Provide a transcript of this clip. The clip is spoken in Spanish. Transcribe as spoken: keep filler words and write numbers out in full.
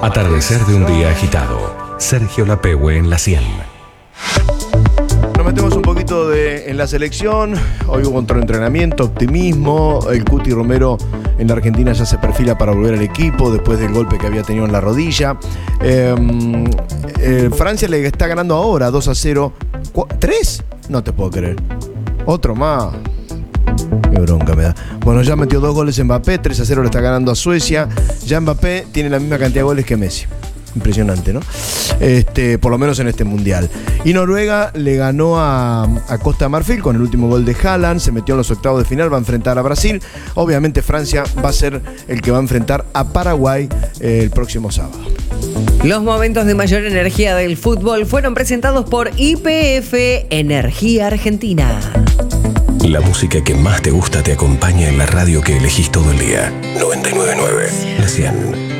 Atardecer de un día agitado. Sergio Lapehue en la cien. Nos metemos un poquito de, en la selección. Hoy hubo otro entrenamiento, optimismo. El Cuti Romero en la Argentina ya se perfila para volver al equipo después del golpe que había tenido en la rodilla. Eh, eh, Francia le está ganando ahora dos a cero. ¿Tres? No te puedo creer. Otro más. Qué bronca me da. Bueno, ya metió dos goles Mbappé, tres a cero le está ganando a Suecia. Ya Mbappé tiene la misma cantidad de goles que Messi. Impresionante, ¿no? Este, por lo menos en este mundial. Y Noruega le ganó a, a Costa de Marfil con el último gol de Haaland. Se metió en los octavos de final, va a enfrentar a Brasil. Obviamente Francia va a ser el que va a enfrentar a Paraguay eh, el próximo sábado. Los momentos de mayor energía del fútbol fueron presentados por Y P F Energía Argentina. La música que más te gusta te acompaña en la radio que elegís todo el día. noventa y nueve punto nueve, la cien.